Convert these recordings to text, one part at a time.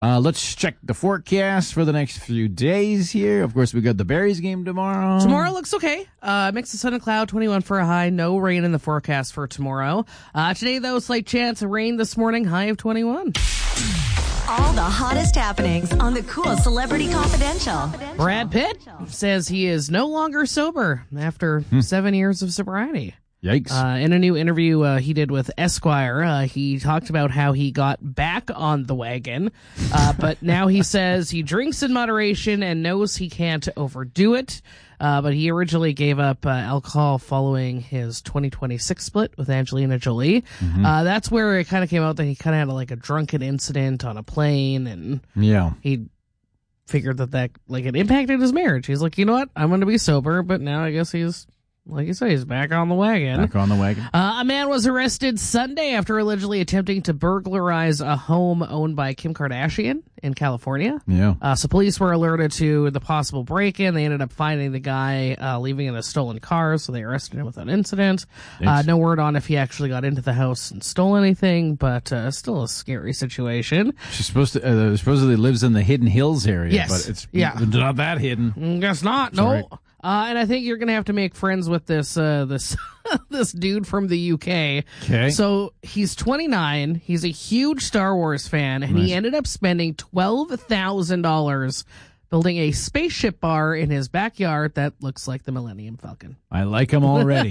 Let's check the forecast for the next few days here. Of course, we got the Berries game tomorrow. Tomorrow looks okay. Mix of sun and cloud, 21 for a high. No rain in the forecast for tomorrow. Today, though, slight chance of rain this morning, high of 21. All the hottest happenings on the Cool Celebrity Confidential. Brad Pitt says he is no longer sober after 7 years of sobriety. Yikes. In a new interview he did with Esquire, he talked about how he got back on the wagon, but now he says he drinks in moderation and knows he can't overdo it. But he originally gave up alcohol following his 2026 split with Angelina Jolie. That's where it kind of came out that he kind of had a drunken incident on a plane, and he figured that it impacted his marriage. He's like, you know what? I'm going to be sober, but now I guess he's, like you say, he's back on the wagon. Back on the wagon. A man was arrested Sunday after allegedly attempting to burglarize a home owned by Kim Kardashian in California. Yeah. So police were alerted to the possible break-in. They ended up finding the guy leaving in a stolen car, so they arrested him without incident. No word on if he actually got into the house and stole anything, but still a scary situation. She's supposedly lives in the Hidden Hills area, yes. but it's not that hidden. Guess not. Sorry. No. And I think you're going to have to make friends with this this dude from the UK. Okay. So he's 29. He's a huge Star Wars fan, and he ended up spending $12,000 building a spaceship bar in his backyard that looks like the Millennium Falcon. I like him already.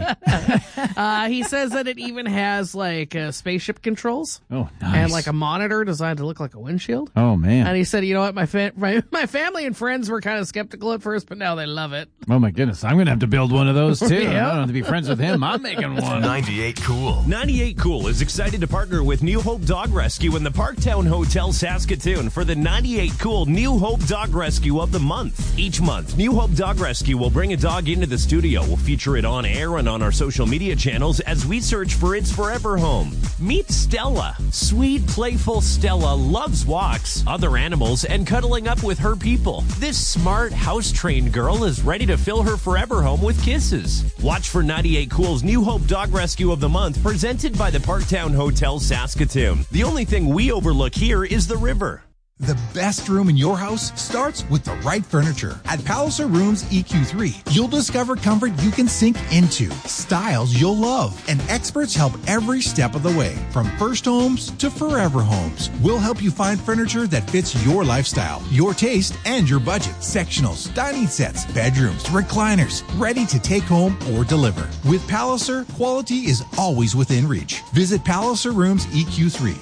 He says that it even has spaceship controls. Oh, nice. And a monitor designed to look like a windshield. Oh, man. And he said, you know what, my family and friends were kind of skeptical at first, but now they love it. Oh, my goodness. I'm going to have to build one of those, too. Yeah. I don't have to be friends with him. I'm making one. 98 Cool. 98 Cool is excited to partner with New Hope Dog Rescue in the Parktown Hotel, Saskatoon for the 98 Cool New Hope Dog Rescue of the month. Each month, New Hope Dog Rescue will bring a dog into the studio. We'll feature it on air and on our social media channels as we search for its forever home. Meet Stella. Sweet, playful Stella loves walks, other animals, and cuddling up with her people. This smart, house-trained girl is ready to fill her forever home with kisses. Watch for 98 Cool's New Hope Dog Rescue of the Month, presented by the Parktown Hotel, Saskatoon. The only thing we overlook here is the river. The best room in your house starts with the right furniture. At Palliser Rooms EQ3, you'll discover comfort you can sink into, styles you'll love, and experts help every step of the way. From first homes to forever homes, we'll help you find furniture that fits your lifestyle, your taste, and your budget. Sectionals, dining sets, bedrooms, recliners, ready to take home or deliver. With Palliser, quality is always within reach. Visit Palliser Rooms EQ3,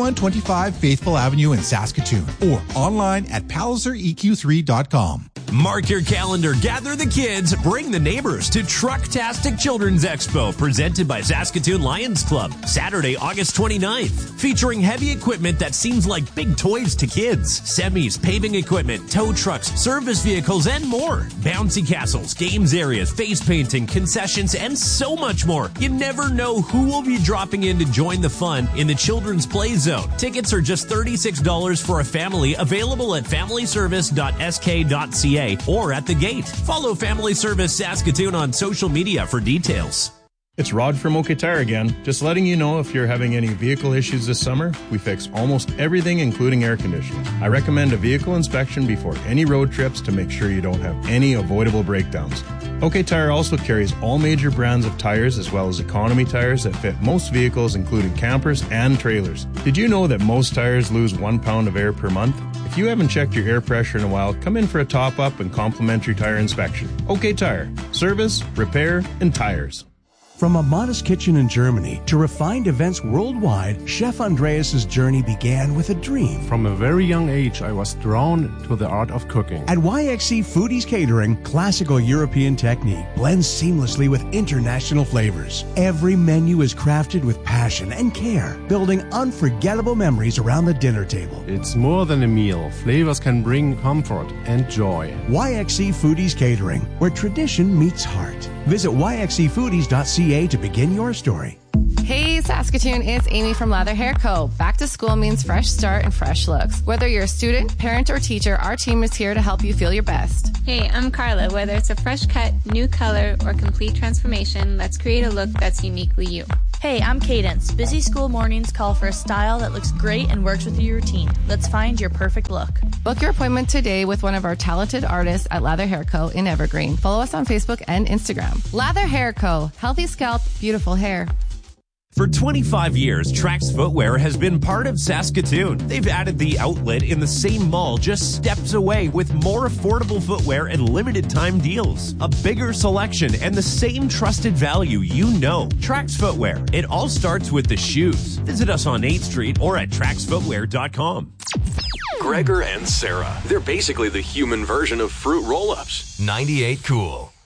2125 Faithful Avenue in Saskatoon, or online at PalliserEQ3.com. Mark your calendar, gather the kids, bring the neighbors to Trucktastic Children's Expo, presented by Saskatoon Lions Club, Saturday, August 29th, featuring heavy equipment that seems like big toys to kids. Semis, paving equipment, tow trucks, service vehicles, and more. Bouncy castles, games areas, face painting, concessions, and so much more. You never know who will be dropping in to join the fun in the Children's Play Zone. Tickets are just $36 for a family, available at familyservice.sk.ca or at the gate. Follow Family Service Saskatoon on social media for details. It's Rod from OK Tire again. Just letting you know if you're having any vehicle issues this summer, we fix almost everything, including air conditioning. I recommend a vehicle inspection before any road trips to make sure you don't have any avoidable breakdowns. OK Tire also carries all major brands of tires as well as economy tires that fit most vehicles, including campers and trailers. Did you know that most tires lose 1 pound of air per month? If you haven't checked your air pressure in a while, come in for a top-up and complimentary tire inspection. OK Tire. Service, repair, and tires. From a modest kitchen in Germany to refined events worldwide, Chef Andreas' journey began with a dream. From a very young age, I was drawn to the art of cooking. At YXC Foodies Catering, classical European technique blends seamlessly with international flavors. Every menu is crafted with passion and care, building unforgettable memories around the dinner table. It's more than a meal. Flavors can bring comfort and joy. YXC Foodies Catering, where tradition meets heart. Visit yxcfoodies.ca to begin your story. Hey Saskatoon, it's Amy from Lather Hair Co. Back to school means fresh start and fresh looks. Whether you're a student, parent, or teacher, our team is here to help you feel your best. Hey, I'm Carla. Whether it's a fresh cut, new color, or complete transformation, let's create a look that's uniquely you. Hey, I'm Cadence. Busy school mornings call for a style that looks great and works with your routine. Let's find your perfect look. Book your appointment today with one of our talented artists at Lather Hair Co. in Evergreen. Follow us on Facebook and Instagram. Lather Hair Co. Healthy scalp, beautiful hair. For 25 years, Trax Footwear has been part of Saskatoon. They've added the outlet in the same mall just steps away with more affordable footwear and limited time deals. A bigger selection and the same trusted value you know. Trax Footwear. It all starts with the shoes. Visit us on 8th Street or at traxfootwear.com. Gregor and Sarah. They're basically the human version of fruit roll-ups. 98 Cool.